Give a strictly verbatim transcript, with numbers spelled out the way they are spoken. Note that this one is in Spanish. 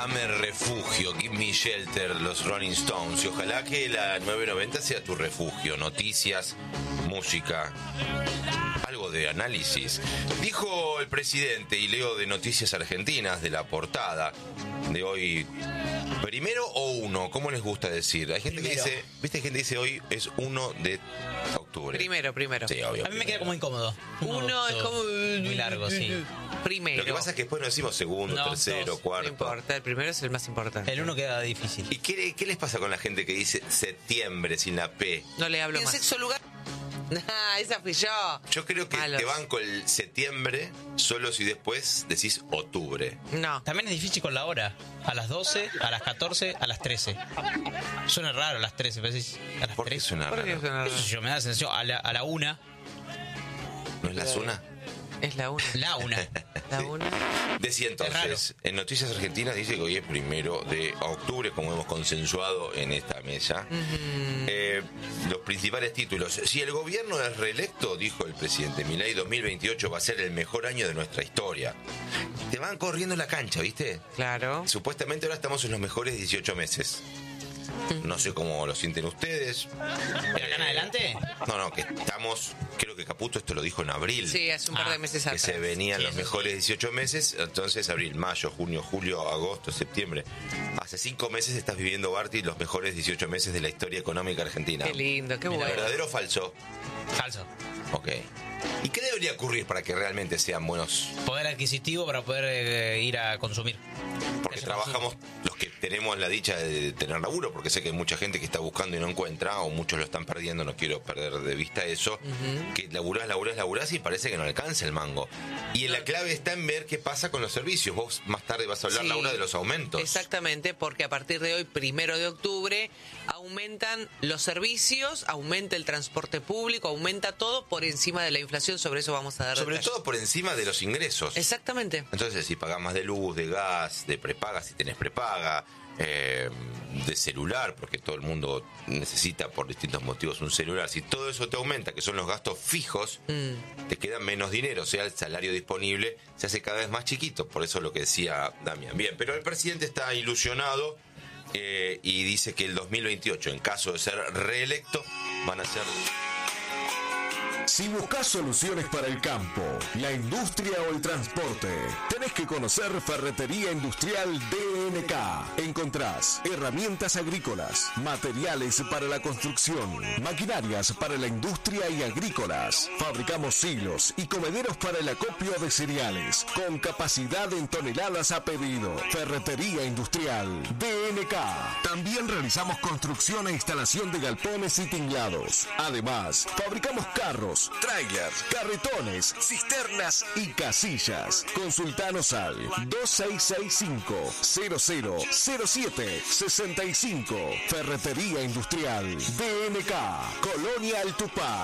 Dame refugio, give me shelter, los Rolling Stones. Y ojalá que la nueve noventa sea tu refugio. Noticias, música, algo de análisis. Dijo el presidente, y leo de Noticias Argentinas, de la portada de hoy. ¿Primero o uno? ¿Cómo les gusta decir? Hay gente primero. que dice, ¿viste? Hay gente que dice hoy es uno de octubre. Primero, primero. Sí, obvio. A mí primero. me queda como incómodo. Uno es como muy largo, sí. Primero. Lo que pasa es que después no decimos segundo, No, tercero, dos. cuarto. No importa, el primero es el más importante. El uno queda difícil. ¿Y qué, qué les pasa con la gente que dice septiembre sin la P? No le hablo En más. sexto lugar, Ah, esa fui yo. Yo creo que Malos. te banco el septiembre solo si después decís octubre. No. También es difícil con la hora. A las doce, a las catorce, a las trece. Suena raro a las trece, pero decís a las ¿Por qué trece. suena ¿Por qué raro? suena Qué sé raro? yo, me da la sensación a la, a la una. ¿No es la zona? Es la una. La una. La Sí. una. Decía entonces, en Noticias Argentinas dice que hoy es primero de octubre, como hemos consensuado en esta mesa. Ujú. Eh, los principales títulos. Si el gobierno es reelecto, dijo el presidente Milei, dos mil veintiocho va a ser el mejor año de nuestra historia. Te van corriendo la cancha, ¿viste? Claro. Supuestamente ahora estamos en los mejores dieciocho meses. No sé cómo lo sienten ustedes. ¿De acá en adelante? No, no, que estamos, creo que Caputo esto lo dijo en abril. Sí, hace un par Ah, de meses Que atrás. se venían Sí, los eso mejores dieciocho meses, entonces abril, mayo, junio, julio, agosto, septiembre. Hace cinco meses estás viviendo, Barty, los mejores dieciocho meses de la historia económica argentina. Qué lindo, qué Mira, bueno. ¿verdadero o falso? Falso. Ok. ¿Y qué debería ocurrir para que realmente sean buenos? Poder adquisitivo para poder eh, ir a consumir. Porque Eso trabajamos los que tenemos la dicha de tener laburo, porque sé que hay mucha gente que está buscando y no encuentra, o muchos lo están perdiendo, no quiero perder de vista eso, Ujú. que laburás, laburás, laburás y parece que no alcanza el mango. Y la clave está en ver qué pasa con los servicios. Vos más tarde vas a hablar, Sí. Laura, de los aumentos. Exactamente, porque a partir de hoy, primero de octubre, aumentan los servicios, aumenta el transporte público, aumenta todo por encima de la inflación. Sobre eso vamos a dar Sobre detalles. todo por encima de los ingresos. Exactamente. Entonces, si pagás más de luz, de gas, de prepaga, si tenés prepaga, eh, de celular, porque todo el mundo necesita por distintos motivos un celular, si todo eso te aumenta, que son los gastos fijos, Mm. te queda menos dinero, o sea, el salario disponible se hace cada vez más chiquito, por eso lo que decía Damián. Bien, pero el presidente está ilusionado eh, y dice que el dos mil veintiocho, en caso de ser reelecto, van a ser... Si buscas soluciones para el campo, la industria o el transporte, tenés que conocer Ferretería Industrial D N K. Encontrás herramientas agrícolas, materiales para la construcción, maquinarias para la industria y agrícolas. Fabricamos silos y comederos para el acopio de cereales, con capacidad en toneladas a pedido. Ferretería Industrial D N K. También realizamos construcción e instalación de galpones y tinglados. Además, fabricamos carros, trailers, carretones, cisternas y casillas. Consultanos al dos seis seis cinco, cero cero cero siete seis cinco. Ferretería Industrial D N K, Colonia El Tupá.